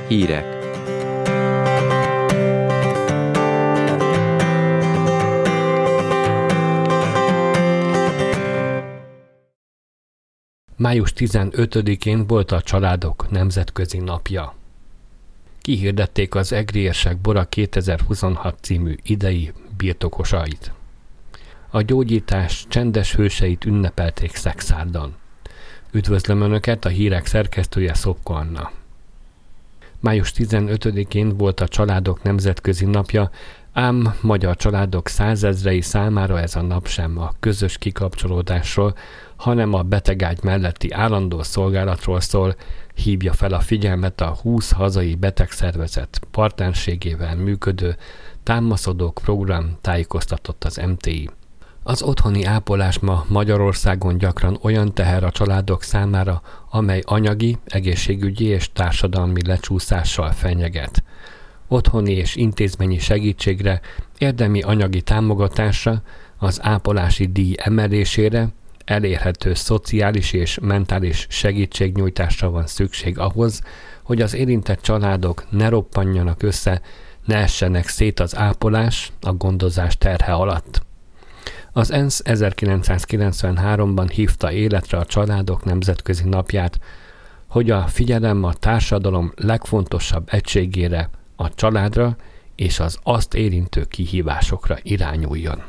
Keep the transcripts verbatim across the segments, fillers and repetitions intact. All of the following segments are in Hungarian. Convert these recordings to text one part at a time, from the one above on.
Hírek. május tizenötödikén volt a Családok Nemzetközi Napja. Kihirdették az Egri Érsek Bora kétezer-huszonhat című idei birtokosait. A gyógyítás csendes hőseit ünnepelték Szexárdon. Üdvözlöm Önöket, a hírek szerkesztője Szopko Anna. május tizenötödikén volt a Családok Nemzetközi Napja, ám magyar családok százezrei számára ez a nap sem a közös kikapcsolódásról, hanem a betegágy melletti állandó szolgálatról szól, hívja fel a figyelmet a húsz hazai betegszervezet partnerségével működő Támaszodók program, tájékoztatott az em té i. Az otthoni ápolás ma Magyarországon gyakran olyan teher a családok számára, amely anyagi, egészségügyi és társadalmi lecsúszással fenyeget. Otthoni és intézményi segítségre, érdemi anyagi támogatásra, az ápolási díj emelésére, elérhető szociális és mentális segítségnyújtásra van szükség ahhoz, hogy az érintett családok ne roppanjanak össze, ne essenek szét az ápolás, a gondozás terhe alatt. Az ENSZ ezerkilencszázkilencvenháromban hívta életre a Családok Nemzetközi Napját, hogy a figyelem a társadalom legfontosabb egységére, a családra és az azt érintő kihívásokra irányuljon.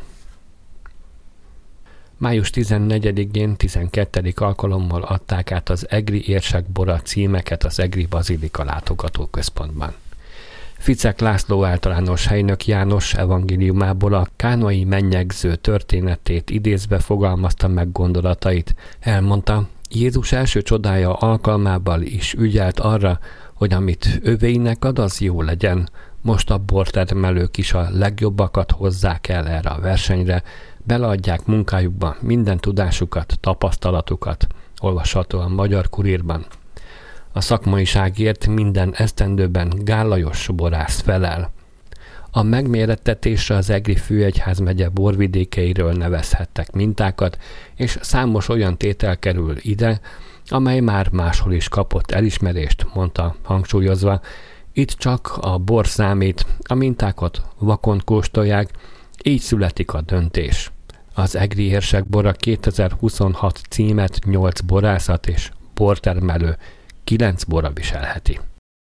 május tizennegyedikén tizenkettedik alkalommal adták át az Egri Érsek Bora címeket az Egri Bazilika látogatóközpontban. Ficek László általános helynök János evangéliumából a kánai mennyegző történetét idézve fogalmazta meg gondolatait. Elmondta, Jézus első csodája alkalmával is ügyelt arra, hogy amit övéinek ad, az jó legyen. Most a bortermelők is a legjobbakat hozzák el erre a versenyre, beleadják munkájukba minden tudásukat, tapasztalatukat, olvasható a Magyar Kurírban. A szakmaiságért minden esztendőben Gál Lajos borász felel. A megmérettetésre az Egri főegyházmegye borvidékeiről nevezhettek mintákat, és számos olyan tétel kerül ide, amely már máshol is kapott elismerést, mondta hangsúlyozva. Itt csak a bor számít, a mintákat vakon kóstolják, így születik a döntés. Az Egri Érsek Bora kétezer-huszonhat címet nyolc borászat és bortermelő kilenc bora viselheti.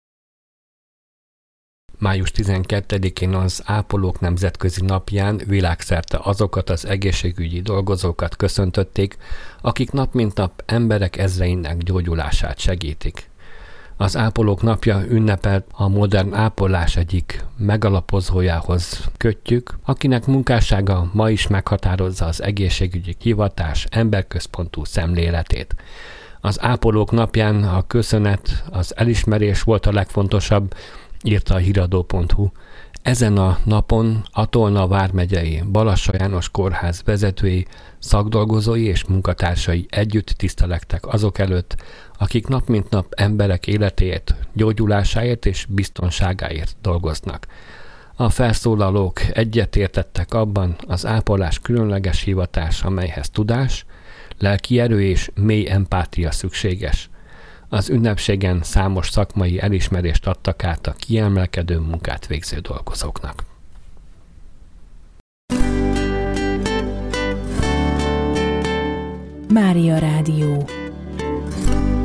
május tizenkettedikén az Ápolók Nemzetközi Napján világszerte azokat az egészségügyi dolgozókat köszöntötték, akik nap mint nap emberek ezreinek gyógyulását segítik. Az Ápolók Napja ünnepelt a modern ápolás egyik megalapozójához kötjük, akinek munkássága ma is meghatározza az egészségügyi hivatás emberközpontú szemléletét. Az Ápolók Napján a köszönet, az elismerés volt a legfontosabb, írta a híradó pont hu. Ezen a napon a Tolna vármegyei Balassa János Kórház vezetői, szakdolgozói és munkatársai együtt tisztelektek azok előtt, akik nap mint nap emberek életéért, gyógyulásáért és biztonságáért dolgoznak. A felszólalók egyetértettek abban, az ápolás különleges hivatás, amelyhez tudás, lelki erő és mély empátia szükséges. Az ünnepségen számos szakmai elismerést adtak át a kiemelkedő munkát végző dolgozóknak. Mária Rádió.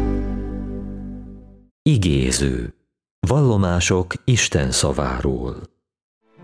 Igéző. Vallomások Isten szaváról.